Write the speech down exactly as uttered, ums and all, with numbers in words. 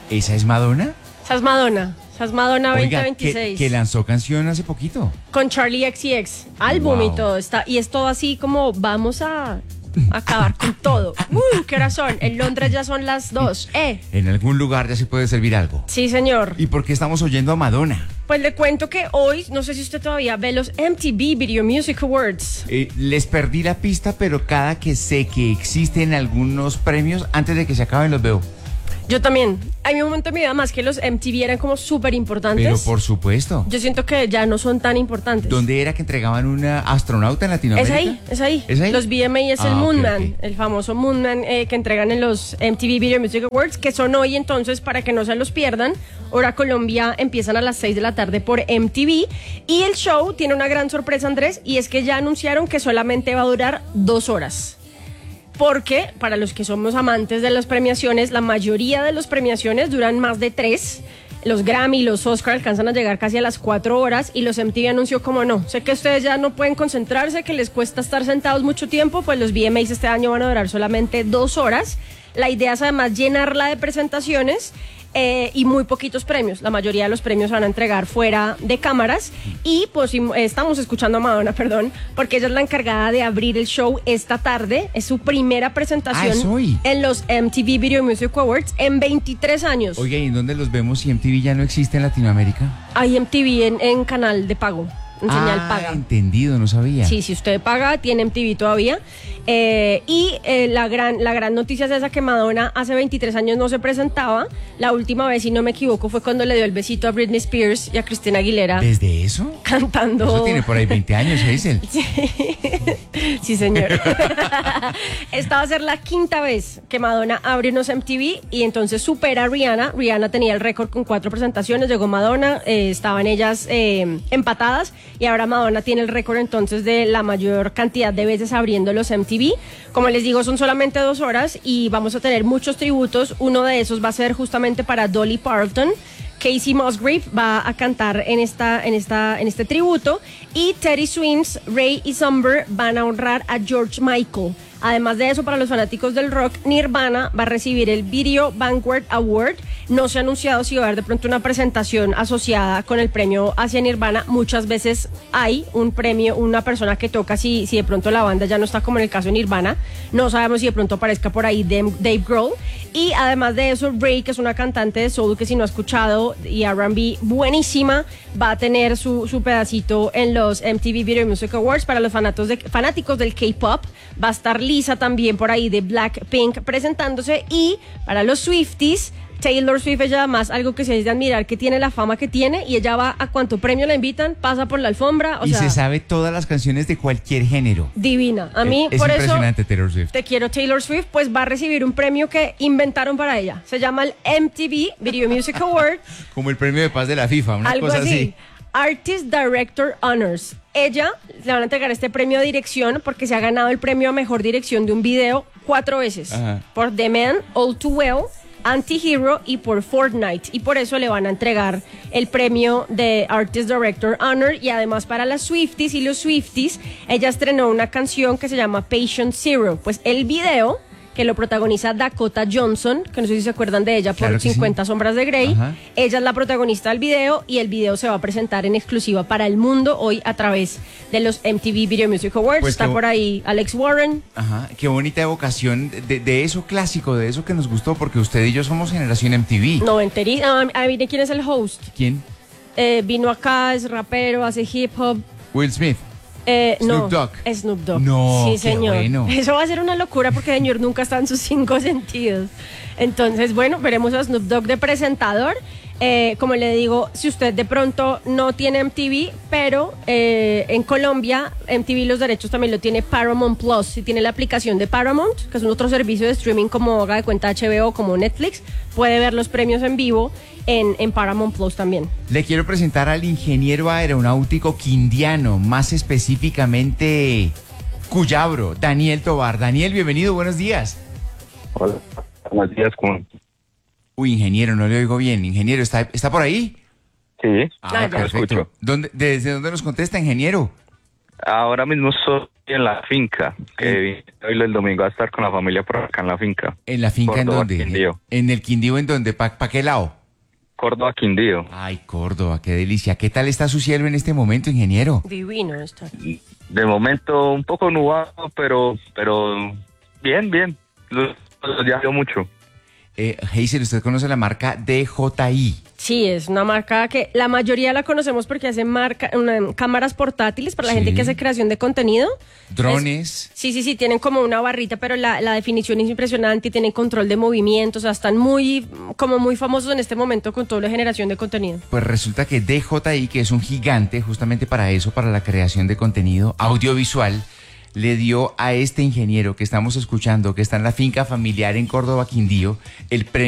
¿Esa es Madonna? Esa es Madonna. Esa es Madonna Oiga, veinte veintiséis. Que, que lanzó canción hace poquito. Con Charlie X C X. Álbum Wow. y todo. Está, y es todo así como vamos a acabar con todo. Uh, ¿qué hora son? En Londres ya son las dos. Eh. En algún lugar ya se puede servir algo. Sí, señor. ¿Y por qué estamos oyendo a Madonna? Pues le cuento que hoy, no sé si usted todavía ve los M T V Video Music Awards. Eh, les perdí la pista, pero cada que sé que existen algunos premios, antes de que se acaben los veo. Yo también. Hay un momento en mi vida más que los M T V eran como súper importantes. Pero por supuesto. Yo siento que ya no son tan importantes. ¿Dónde era que entregaban una astronauta en Es Latinoamérica? ahí, es ahí. ¿Es ahí? Los V M A es Ah, el ok, Moonman, ok. el famoso Moonman eh, que entregan en los M T V Video Music Awards, que son hoy entonces para que no se los pierdan. Hora Colombia empiezan a las seis de la tarde por M T V. Y el show tiene una gran sorpresa, Andrés, y es que ya anunciaron que solamente va a durar dos horas. Porque para los que somos amantes de las premiaciones, la mayoría de las premiaciones duran más de tres. Los Grammy, los Oscar alcanzan a llegar casi a las cuatro horas y los M T V anunció como no. Sé que ustedes ya no pueden concentrarse, que les cuesta estar sentados mucho tiempo, pues los V M As este año van a durar solamente dos horas. La idea es además llenarla de presentaciones eh, y muy poquitos premios. La mayoría de los premios se van a entregar fuera de cámaras y pues eh, estamos escuchando a Madonna, perdón, porque ella es la encargada de abrir el show esta tarde. Es su primera presentación Ah, ¿es hoy? en los M T V Video Music Awards en veintitrés años. Oiga, ¿y en dónde los vemos si M T V ya no existe en Latinoamérica? Hay M T V en, en canal de pago, en señal ah, paga. entendido, no sabía. Sí, si usted paga, tiene M T V todavía. Eh, y eh, la, gran, la gran noticia es esa que Madonna hace veintitrés años no se presentaba. La última vez, si no me equivoco, fue cuando le dio el besito a Britney Spears y a Christina Aguilera ¿Desde eso? cantando. Eso tiene por ahí veinte años, Hazel. Sí, señor. Esta va a ser la quinta vez que Madonna abre unos M T V y entonces supera a Rihanna. Rihanna tenía el récord con cuatro presentaciones, llegó Madonna, eh, estaban ellas eh, empatadas y ahora Madonna tiene el récord entonces de la mayor cantidad de veces abriendo los M T V. Como les digo, son solamente dos horas y vamos a tener muchos tributos. Uno de esos va a ser justamente para Dolly Parton. Casey Musgrave va a cantar en esta, en esta, en este tributo y Teddy Swims, Ray y Somber van a honrar a George Michael. Además de eso, para los fanáticos del rock, Nirvana va a recibir el Video Vanguard Award. No se ha anunciado si va a haber de pronto una presentación asociada con el premio hacia Nirvana. Muchas veces hay un premio, una persona que toca si, si de pronto la banda ya no está, como en el caso de Nirvana. No sabemos si de pronto aparezca por ahí Dave, Dave Grohl. Y además de eso, Ray, que es una cantante de soul que si no ha escuchado y R and B buenísima, va a tener su, su pedacito en los M T V Video Music Awards. Para los fanáticos, de, fanáticos del K-pop va a estar Lisa también por ahí de Blackpink presentándose. Y para los Swifties, Taylor Swift, ella además, algo que se es de admirar, que tiene la fama que tiene y ella va a cuanto premio la invitan, pasa por la alfombra, o y sea, se sabe todas las canciones de cualquier género. divina. A mí, es por eso, impresionante Taylor Swift. te quiero Taylor Swift, pues va a recibir un premio que inventaron para ella. Se llama el M T V Video Music Award. Como el premio de paz de la FIFA, una Algo cosa así. así. Artist Director Honors. Ella le van a entregar este premio de dirección porque se ha ganado el premio a mejor dirección de un video cuatro veces. Ajá. Por The Man, All Too Well, Anti-Hero y por Fortnite. Y por eso le van a entregar el premio de Artist Director Honor. Y además para las Swifties y los Swifties, ella estrenó una canción que se llama Patient Zero. Pues el video, que lo protagoniza Dakota Johnson, que no sé si se acuerdan de ella Claro por que sí. cincuenta sombras de Grey. Ajá. Ella es la protagonista del video y el video se va a presentar en exclusiva para el mundo hoy a través de los M T V Video Music Awards. Pues Está qué bo- por ahí Alex Warren. Ajá, qué bonita evocación de, de eso clásico, de eso que nos gustó, porque usted y yo somos generación M T V. Noventeri. Ah, adivine quién es el host. ¿Quién? Eh, vino acá, es rapero, hace hip hop. Will Smith. Eh, Snoop no, Dogg. Snoop Dogg. No, sí, qué señor. bueno. Eso va a ser una locura porque el señor nunca está en sus cinco sentidos. Entonces, bueno, veremos a Snoop Dogg de presentador. Eh, como le digo, si usted de pronto no tiene M T V, pero eh, en Colombia M T V los derechos también lo tiene Paramount Plus. Si tiene la aplicación de Paramount, que es un otro servicio de streaming como haga de cuenta H B O, como Netflix, puede ver los premios en vivo en, en Paramount Plus también. Le quiero presentar al ingeniero aeronáutico quindiano, más específicamente Cuyabro, Daniel Tobar. Daniel, bienvenido, buenos días. Hola, buenos días, ¿cómo? Uy, ingeniero, no le oigo bien. Ingeniero, ¿está, está por ahí? Sí, Ah, ya. perfecto. ¿Dónde, ¿Desde dónde nos contesta, ingeniero? Ahora mismo estoy en la finca, que vine hoy el domingo a estar con la familia por acá en la finca. ¿En la finca Córdoba, en dónde? Quindío. ¿En el Quindío en dónde? ¿Pa, pa qué lado? Córdoba, Quindío. Ay, Córdoba, qué delicia. ¿Qué tal está su cielo en este momento, ingeniero? Divino está. De momento un poco nublado, pero pero bien, bien. Los, los días dio mucho. Eh, Hazel, ¿usted conoce la marca D J I? Sí, es una marca que la mayoría la conocemos porque hace marca, una- cámaras portátiles para la Sí. gente que hace creación de contenido. Drones. Sí, sí, sí, tienen como una barrita, pero la, la definición es impresionante y tienen control de movimientos, o sea, están muy, como muy famosos en este momento con toda la generación de contenido. Pues resulta que D J I, que es un gigante justamente para eso, para la creación de contenido audiovisual, le dio a este ingeniero que estamos escuchando, que está en la finca familiar en Córdoba, Quindío, el premio